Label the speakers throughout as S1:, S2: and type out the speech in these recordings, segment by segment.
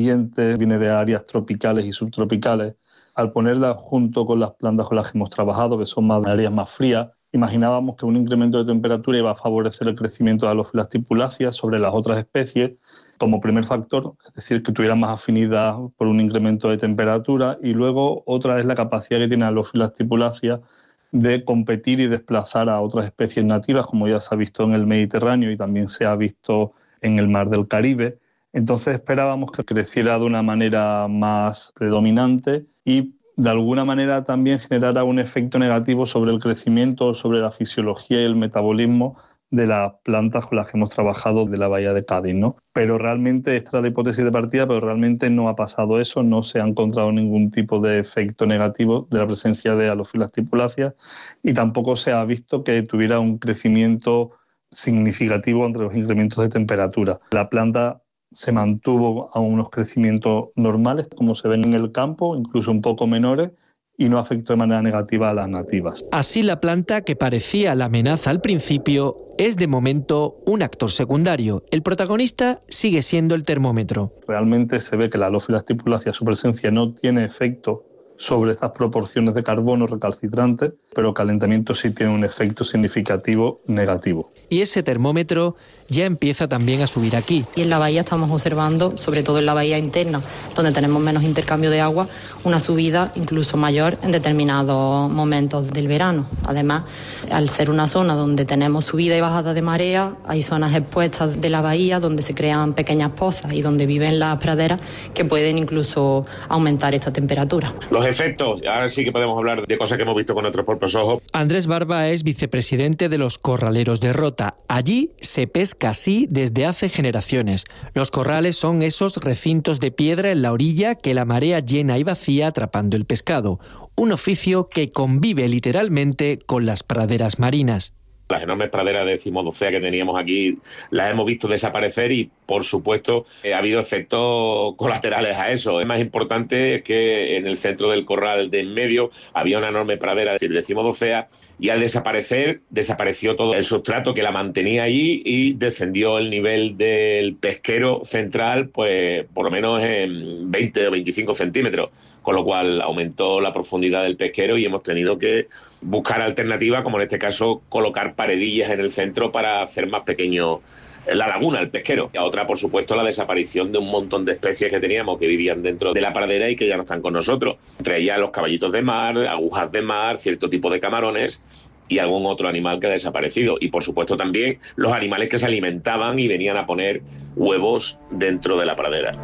S1: incipiente, viene de áreas tropicales y subtropicales. Al ponerla junto con las plantas con las que hemos trabajado, que son más áreas más frías, imaginábamos que un incremento de temperatura iba a favorecer el crecimiento de Halophila stipulacea sobre las otras especies como primer factor, es decir, que tuvieran más afinidad por un incremento de temperatura, y luego otra es la capacidad que tiene Halophila stipulacea de competir y desplazar a otras especies nativas, como ya se ha visto en el Mediterráneo y también se ha visto en el Mar del Caribe. Entonces esperábamos que creciera de una manera más predominante y de alguna manera también generara un efecto negativo sobre el crecimiento, sobre la fisiología y el metabolismo de las plantas con las que hemos trabajado de la bahía de Cádiz, ¿no? Pero realmente, esta es la hipótesis de partida, pero realmente no ha pasado eso, no se ha encontrado ningún tipo de efecto negativo de la presencia de Halophila stipulacea y tampoco se ha visto que tuviera un crecimiento significativo entre los incrementos de temperatura. La planta se mantuvo a unos crecimientos normales, como se ven en el campo, incluso un poco menores, y no afectó de manera negativa a las nativas.
S2: Así, la planta, que parecía la amenaza al principio, es de momento un actor secundario. El protagonista sigue siendo el termómetro.
S1: Realmente se ve que la Halophila stipulacea, su presencia, no tiene efecto sobre estas proporciones de carbono recalcitrante, pero el calentamiento sí tiene un efecto significativo negativo.
S2: Y ese termómetro ya empieza también a subir aquí.
S3: Y en la bahía estamos observando, sobre todo en la bahía interna, donde tenemos menos intercambio de agua, una subida incluso mayor en determinados momentos del verano. Además, al ser una zona donde tenemos subida y bajada de marea, hay zonas expuestas de la bahía donde se crean pequeñas pozas y donde viven las praderas que pueden incluso aumentar esta temperatura.
S4: Los efectos, ahora sí que podemos hablar de cosas que hemos visto con nuestros propios ojos.
S2: Andrés Barba es vicepresidente de los Corraleros de Rota. Allí se pesca así desde hace generaciones. Los corrales son esos recintos de piedra en la orilla que la marea llena y vacía atrapando el pescado. Un oficio que convive literalmente con las praderas marinas.
S4: Las enormes praderas de decimodocea que teníamos aquí las hemos visto desaparecer y, por supuesto, ha habido efectos colaterales a eso. Es más importante que en el centro del corral de en medio había una enorme pradera de decimodocea y al desaparecer, desapareció todo el sustrato que la mantenía allí y descendió el nivel del pesquero central, pues por lo menos en 20 o 25 centímetros, con lo cual aumentó la profundidad del pesquero y hemos tenido que buscar alternativas, como en este caso colocar paredillas en el centro para hacer más pequeño la laguna, el pesquero. Y a otra, por supuesto, la desaparición de un montón de especies que teníamos que vivían dentro de la pradera y que ya no están con nosotros. Entre ellas los caballitos de mar, agujas de mar, cierto tipo de camarones y algún otro animal que ha desaparecido. Y, por supuesto, también los animales que se alimentaban y venían a poner huevos dentro de la pradera.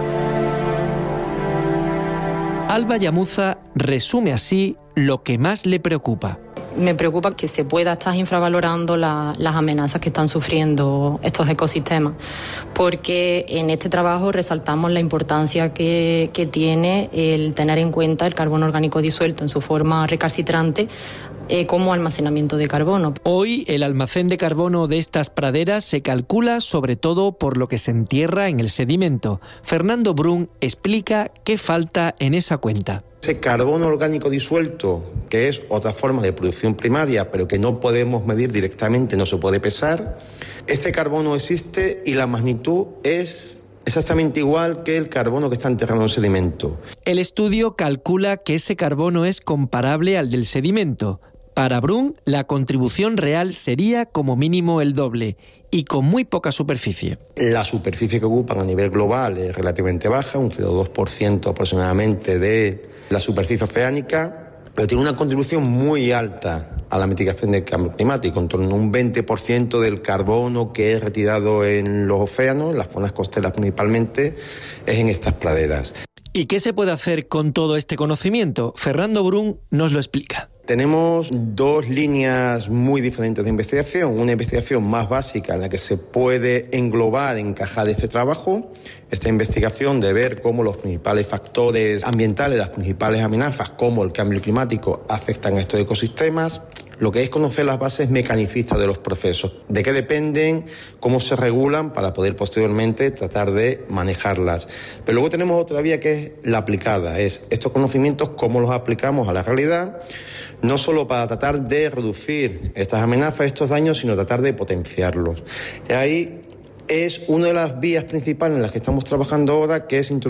S2: Alba Llamuza resume así lo que más le preocupa.
S3: Me preocupa que se pueda estar infravalorando las amenazas que están sufriendo estos ecosistemas, porque en este trabajo resaltamos la importancia que tiene el tener en cuenta el carbono orgánico disuelto en su forma recalcitrante como almacenamiento de carbono.
S2: Hoy el almacén de carbono de estas praderas se calcula sobre todo por lo que se entierra en el sedimento. Fernando Brun explica qué falta en esa cuenta.
S5: Ese carbono orgánico disuelto, que es otra forma de producción primaria, pero que no podemos medir directamente, no se puede pesar, este carbono existe y la magnitud es exactamente igual que el carbono que está enterrado en el sedimento.
S2: El estudio calcula que ese carbono es comparable al del sedimento. Para Brun, la contribución real sería como mínimo el doble y con muy poca superficie.
S5: La superficie que ocupan a nivel global es relativamente baja, un 0,2% aproximadamente de la superficie oceánica, pero tiene una contribución muy alta a la mitigación del cambio climático, en torno a un 20% del carbono que es retirado en los océanos, en las zonas costeras principalmente, es en estas praderas.
S2: ¿Y qué se puede hacer con todo este conocimiento? Fernando Brun nos lo explica.
S5: Tenemos dos líneas muy diferentes de investigación. Una investigación más básica en la que se puede englobar, encajar este trabajo. Esta investigación de ver cómo los principales factores ambientales, las principales amenazas, como el cambio climático, afectan a estos ecosistemas. Lo que es conocer las bases mecanicistas de los procesos, de qué dependen, cómo se regulan para poder posteriormente tratar de manejarlas. Pero luego tenemos otra vía que es la aplicada, es estos conocimientos, cómo los aplicamos a la realidad, no solo para tratar de reducir estas amenazas, estos daños, sino tratar de potenciarlos. Y ahí es una de las vías principales en las que estamos trabajando ahora, que es introducir